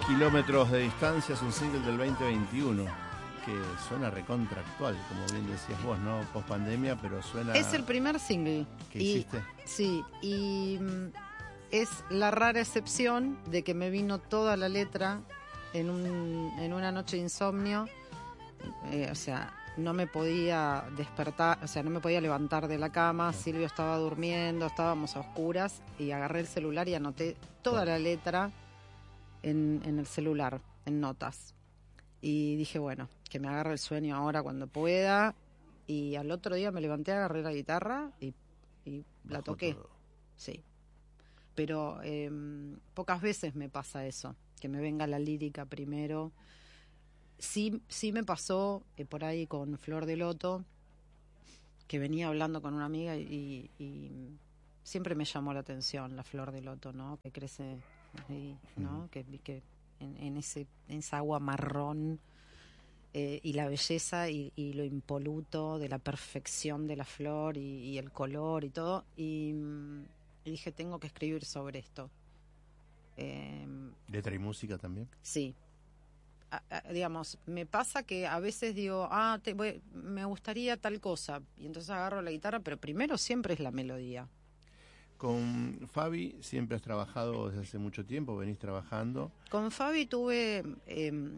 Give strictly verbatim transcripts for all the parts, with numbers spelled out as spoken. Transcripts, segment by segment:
Kilómetros de distancia es un single del veinte veintiuno que suena recontra actual, como bien decías vos, ¿no? Post pandemia, pero suena... Es el primer single. ¿Que y, hiciste? Sí, y mm, es la rara excepción de que me vino toda la letra en, un, en una noche de insomnio. Eh, o sea, no me podía despertar, o sea, no me podía levantar de la cama. Sí. Silvio estaba durmiendo, estábamos a oscuras y agarré el celular y anoté toda Bueno. la letra en, en el celular, en notas. Y dije, bueno, que me agarre el sueño ahora cuando pueda. Y al otro día me levanté, agarré la guitarra y, y la Bajó toqué. todo. Sí. Pero eh, pocas veces me pasa eso, que me venga la lírica primero. Sí, sí me pasó eh, por ahí con Flor de Loto, que venía hablando con una amiga y, y siempre me llamó la atención la Flor de Loto, ¿no? Que crece ahí, ¿no? Mm. Que, que en, en, ese, en esa agua marrón. Eh, y la belleza y, y lo impoluto de la perfección de la flor y, y el color y todo. Y, y dije, tengo que escribir sobre esto. Eh, ¿Letra y música también? sí. A, a, digamos, me pasa que a veces digo, ah, te voy, me gustaría tal cosa. Y entonces agarro la guitarra, pero primero siempre es la melodía. Con Fabi siempre has trabajado desde hace mucho tiempo, venís trabajando. Con Fabi tuve... Eh,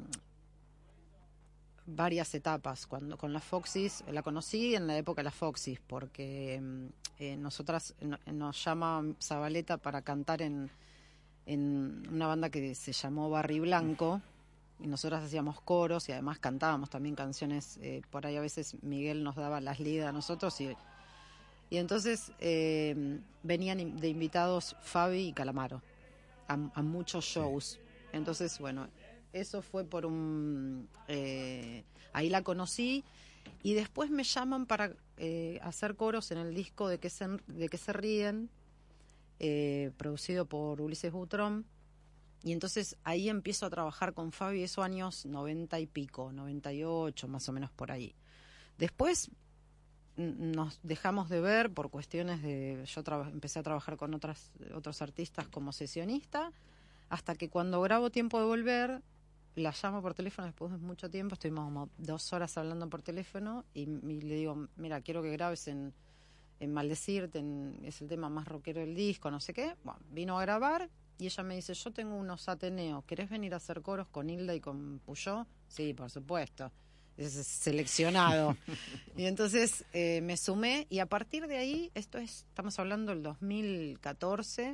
varias etapas. Cuando con las Foxys, la conocí en la época de las Foxys, porque eh, nosotras no, nos llama Zabaleta para cantar en, en una banda que se llamó Barry Blanco, y nosotras hacíamos coros y además cantábamos también canciones, eh, por ahí a veces Miguel nos daba las leads a nosotros, y, y entonces eh, venían de invitados Fabi y Calamaro a, a muchos shows. Sí. Entonces, bueno, eso fue por un... Eh, ahí la conocí y después me llaman para eh, hacer coros en el disco de Que se, de que se ríen, eh, producido por Ulises Butrón. Y entonces ahí empiezo a trabajar con Fabi, esos años noventa y pico, noventa y ocho, más o menos por ahí. Después nos dejamos de ver por cuestiones de... Yo traba, empecé a trabajar con otras otros artistas como sesionista, hasta que cuando grabo Tiempo de Volver, la llamo por teléfono después de mucho tiempo, estuvimos como dos horas hablando por teléfono, y, y le digo, mira, quiero que grabes en, en Maldecirte, en, es el tema más rockero del disco, no sé qué. Bueno, vino a grabar, y ella me dice, yo tengo unos Ateneos, ¿querés venir a hacer coros con Hilda y con Puyó? Sí, por supuesto. Es seleccionado. Y entonces eh, me sumé, y a partir de ahí, esto es, estamos hablando del dos mil catorce,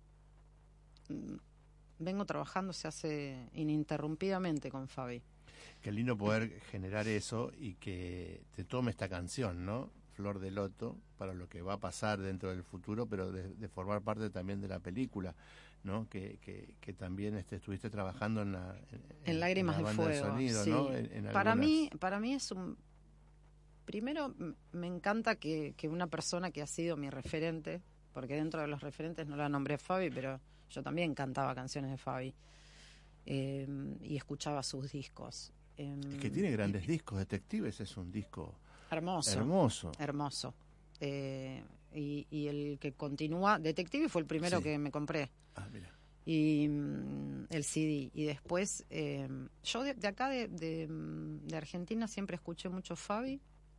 mmm, vengo trabajando, se hace ininterrumpidamente con Fabi. Qué lindo poder generar eso y que te tome esta canción, ¿no? Flor de Loto, para lo que va a pasar dentro del futuro, pero de, de formar parte también de la película, ¿no? Que, que, que también este, estuviste trabajando en la, en, en Lágrimas en la de banda Fuego. de sonido, Sí. ¿no? En, en para algunas... mí, para mí es un... Primero, me encanta que, que una persona que ha sido mi referente, porque dentro de los referentes no la nombré a Fabi, pero yo también cantaba canciones de Fabi, eh, y escuchaba sus discos. Eh, es que tiene grandes discos. Detectives es un disco hermoso. Hermoso. Hermoso. Eh, y, y el que continúa, Detective fue el primero sí. que me compré. Ah, mira. Y mm, el C D. Y después, eh, yo de, de acá de, de, de Argentina siempre escuché mucho Fabi.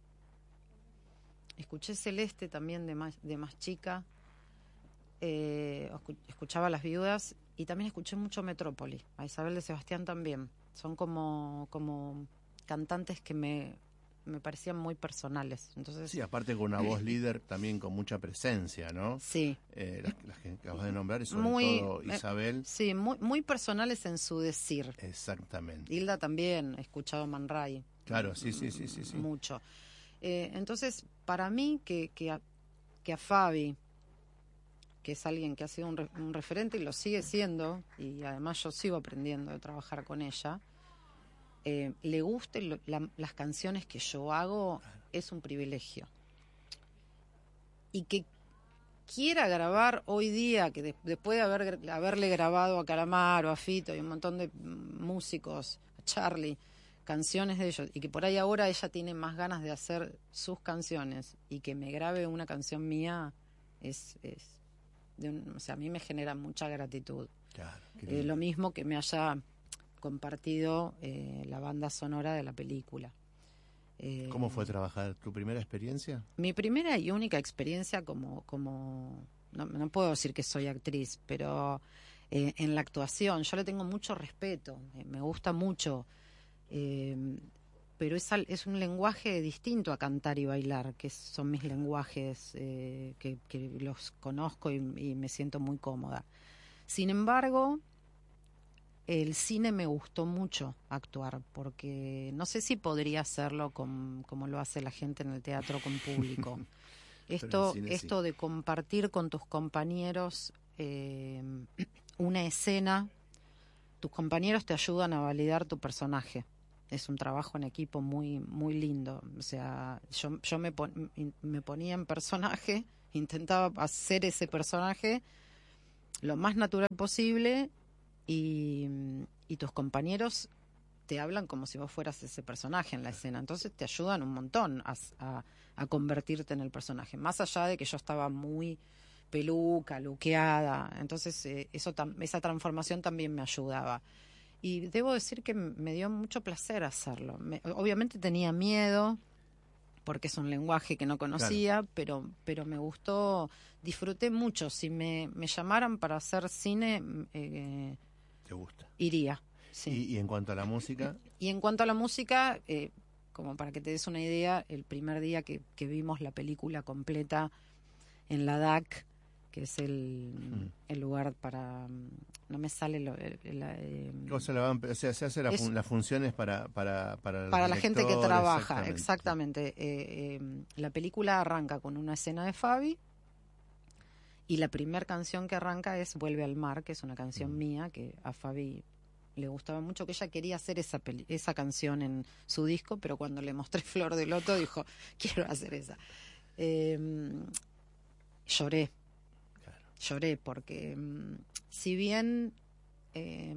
Escuché Celeste también de más, de más chica. Eh, escuchaba Las Viudas y también escuché mucho Metrópoli, a Isabel de Sebastián también. Son como, como cantantes que me, me parecían muy personales. Entonces, sí, aparte con una voz líder también con mucha presencia, ¿no? Sí. Eh, las, las que acabas de nombrar y sobre muy, todo Isabel. Eh, sí, muy, muy personales en su decir. Exactamente. Hilda también, he escuchado Man Ray. Claro, sí, sí, sí, sí, sí. Mucho. Eh, entonces, para mí que, que, a, que a Fabi, que es alguien que ha sido un, re, un referente y lo sigue siendo, y además yo sigo aprendiendo de trabajar con ella, eh, le gusten la, las canciones que yo hago, es un privilegio. Y que quiera grabar hoy día, que de, después de haber, haberle grabado a Calamaro, a Fito y un montón de músicos, a Charlie, canciones de ellos, y que por ahí ahora ella tiene más ganas de hacer sus canciones, y que me grabe una canción mía, es... es de un, o sea, a mí me genera mucha gratitud. Claro, eh, lo mismo que me haya compartido eh, la banda sonora de la película. Eh, ¿Cómo fue trabajar? ¿Tu primera experiencia? Mi primera y única experiencia como, como no, no puedo decir que soy actriz, pero eh, en la actuación yo le tengo mucho respeto, eh, me gusta mucho, eh, pero es, al, es un lenguaje distinto a cantar y bailar, que son mis lenguajes eh, que, que los conozco y, y me siento muy cómoda. Sin embargo, el cine me gustó mucho actuar, porque no sé si podría hacerlo con, como lo hace la gente en el teatro con público. Esto, cine, esto sí. De compartir con tus compañeros eh, una escena, tus compañeros te ayudan a validar tu personaje. Es un trabajo en equipo muy muy lindo. O sea, yo, yo me, pon, me ponía en personaje, intentaba hacer ese personaje lo más natural posible y, y tus compañeros te hablan como si vos fueras ese personaje en la escena. Entonces te ayudan un montón a, a, a convertirte en el personaje. Más allá de que yo estaba muy peluca, luqueada. Entonces eh, eso tam, esa transformación también me ayudaba. Y debo decir que me dio mucho placer hacerlo. Me, obviamente tenía miedo, porque es un lenguaje que no conocía, claro. pero pero me gustó, disfruté mucho. Si me, me llamaran para hacer cine, eh, ¿te gusta? Iría. Sí. ¿Y, y en cuanto a la música? Y en cuanto a la música, eh, como para que te des una idea, el primer día que, que vimos la película completa en la D A C, que es el, mm. el lugar para... No me sale lo... El, el, eh, o sea, la van, o sea, se hacen la fun, las funciones para... Para, para, para la gente que trabaja, exactamente. exactamente. Eh, eh, la película arranca con una escena de Fabi y la primera canción que arranca es Vuelve al mar, que es una canción mm. mía que a Fabi le gustaba mucho, que ella quería hacer esa, peli esa canción en su disco, pero cuando le mostré Flor de Loto dijo, quiero hacer esa. Eh, lloré. Lloré porque um, si bien eh,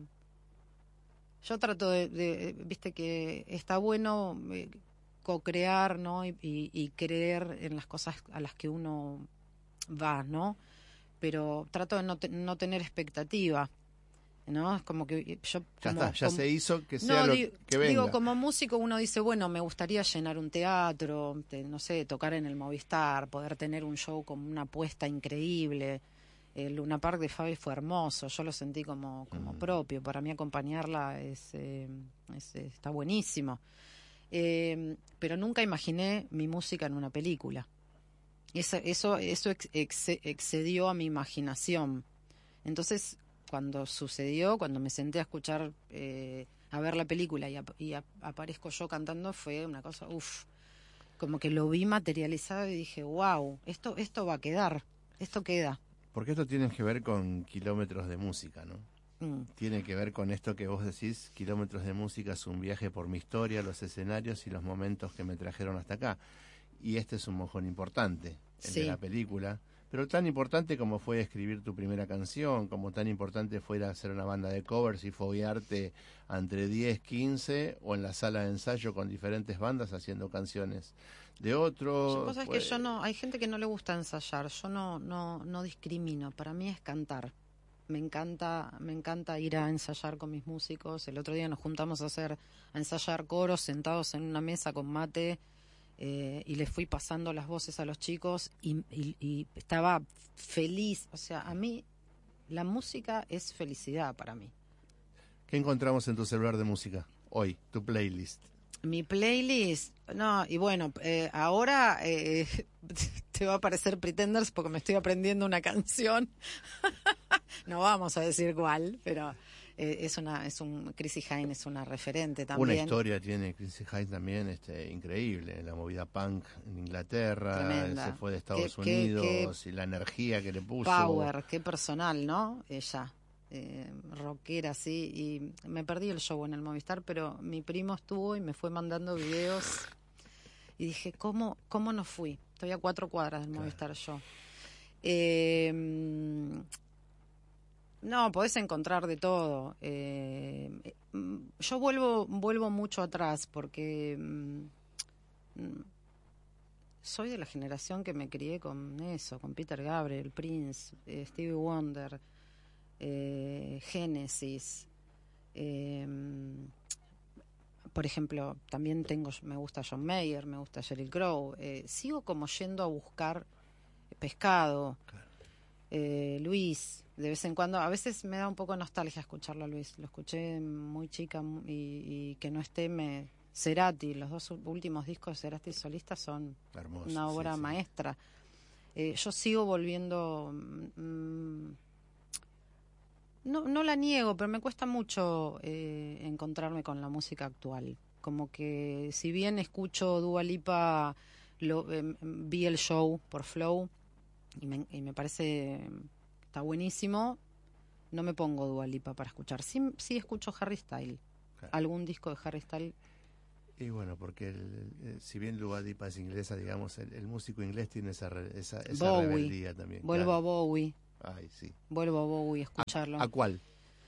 yo trato de, de, viste que está bueno eh, co-crear, ¿no? Y, y, y creer en las cosas a las que uno va, ¿no? Pero trato de no, te, no tener expectativa, ¿no? Es como que yo... Ya como, está, ya como, se hizo, que sea no, lo digo, que venga. Digo, como músico uno dice, bueno, me gustaría llenar un teatro, te, no sé, tocar en el Movistar, poder tener un show con una apuesta increíble. El Luna Park de Fabi fue hermoso, yo lo sentí como, como mm. propio. Para mí acompañarla es, eh, es está buenísimo. Eh, pero nunca imaginé mi música en una película. Eso, eso, eso ex, ex, excedió a mi imaginación. Entonces, cuando sucedió, cuando me senté a escuchar, eh, a ver la película y, a, y a, aparezco yo cantando, fue una cosa, uff, como que lo vi materializado y dije, wow, esto, esto va a quedar, esto queda. Porque esto tiene que ver con kilómetros de música, ¿no? Mm. Tiene que ver con esto que vos decís, kilómetros de música es un viaje por mi historia, los escenarios y los momentos que me trajeron hasta acá. Y este es un mojón importante, el sí. de la película, pero tan importante como fue escribir tu primera canción, como tan importante fue ir a hacer una banda de covers y foguearte entre diez, quince o en la sala de ensayo con diferentes bandas haciendo canciones de otro. Cosas pues... que yo no, hay gente que no le gusta ensayar, yo no, no, no discrimino, para mí es cantar. Me encanta, me encanta ir a ensayar con mis músicos. El otro día nos juntamos a hacer, a ensayar coros sentados en una mesa con mate. Eh, y les fui pasando las voces a los chicos y, y, y estaba feliz. O sea, a mí la música es felicidad para mí. ¿Qué encontramos en tu celular de música hoy, tu playlist? Mi playlist, no, y bueno, eh, ahora eh, te va a parecer Pretenders porque me estoy aprendiendo una canción. No vamos a decir cuál, pero... es una es un Chrissie Hynde es una referente también. Una historia tiene Chrissie Hynde también este increíble, la movida punk en Inglaterra. Tremenda. Se fue de Estados ¿Qué, Unidos qué, qué y la energía que le puso. Power, qué personal, ¿no? Ella, eh, rockera así, y me perdí el show en el Movistar, pero mi primo estuvo y me fue mandando videos y dije, ¿cómo, cómo no fui? Estoy a cuatro cuadras del claro. Movistar yo. Eh, No, podés encontrar de todo. Eh, yo vuelvo vuelvo mucho atrás porque mm, soy de la generación que me crié con eso, con Peter Gabriel, Prince, eh, Stevie Wonder, eh, Genesis. Eh, por ejemplo, también tengo, me gusta John Mayer, me gusta Sheryl Crow. Eh, sigo como yendo a buscar Pescado, Claro. eh, Luis, de vez en cuando. A veces me da un poco de nostalgia escucharlo a Luis. Lo escuché muy chica y, y que no esté me... Cerati, los dos últimos discos de Cerati solista son Hermoso, una obra sí, sí. maestra. Eh, yo sigo volviendo... Mmm, no, no la niego, pero me cuesta mucho eh, encontrarme con la música actual. Como que si bien escucho Dua Lipa, lo, eh, vi el show por Flow y me, y me parece está buenísimo, no me pongo Dua Lipa para escuchar. Sí, sí escucho Harry Styles, Claro. algún disco de Harry Styles. Y bueno, porque el, el, si bien Dua Lipa es inglesa, digamos, el, el músico inglés tiene esa, re, esa, esa Bowie, rebeldía también. Vuelvo Claro. a Bowie. Ay, sí. Vuelvo a Bowie a escucharlo. ¿A, a cuál?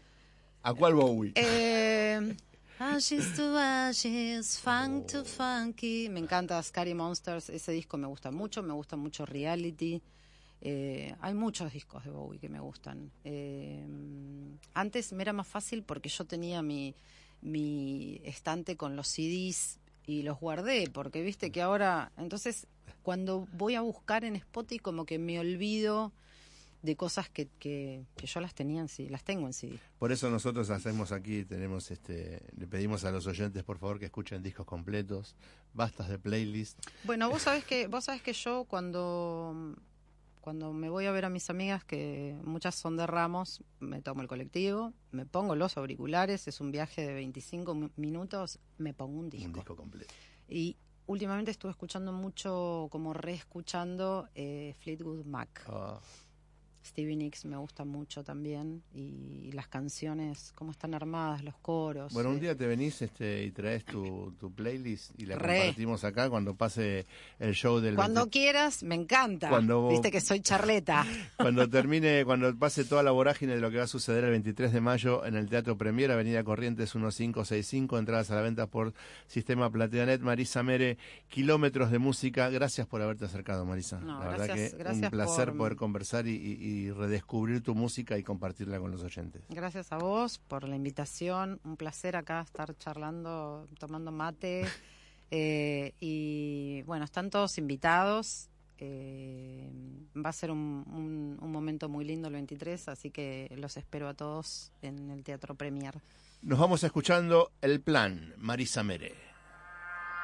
¿A cuál Bowie? Eh, ashes to ashes, funk to funky. Me encanta Scary Monsters, ese disco me gusta mucho, me gusta mucho Reality. Eh, hay muchos discos de Bowie que me gustan. Eh, antes me era más fácil porque yo tenía mi, mi estante con los C Ds y los guardé, porque viste que ahora, entonces cuando voy a buscar en Spotify como que me olvido de cosas que, que, que yo las tenía en C D, las tengo en C D. Por eso nosotros hacemos aquí, tenemos este, le pedimos a los oyentes por favor que escuchen discos completos, bastas de playlist. Bueno, vos sabés que, vos sabés que yo cuando cuando me voy a ver a mis amigas, que muchas son de Ramos, me tomo el colectivo, me pongo los auriculares, es un viaje de veinticinco minutos, me pongo un disco. Un disco completo. Y últimamente estuve escuchando mucho, como reescuchando eh, Fleetwood Mac. Oh. Stevie Nicks me gusta mucho también, y, y las canciones, cómo están armadas, los coros. Bueno, un eh. día te venís este, y traes tu, tu playlist y la Re. compartimos acá cuando pase el show del Cuando veinte... quieras, me encanta. Cuando- Viste que soy charleta. Cuando termine, cuando pase toda la vorágine de lo que va a suceder el veintitrés de mayo en el Teatro Premier, Avenida Corrientes mil quinientos sesenta y cinco, entradas a la venta por Sistema Plateanet. Marisa Mere, kilómetros de música. Gracias por haberte acercado, Marisa. No, la verdad gracias- que gracias un placer por- poder conversar y, y- y redescubrir tu música y compartirla con los oyentes. Gracias a vos por la invitación. Un placer acá estar charlando, tomando mate. Eh, y bueno, están todos invitados. Eh, va a ser un, un, un momento muy lindo el veintitrés, así que los espero a todos en el Teatro Premier. Nos vamos escuchando El Plan, Marisa Mere.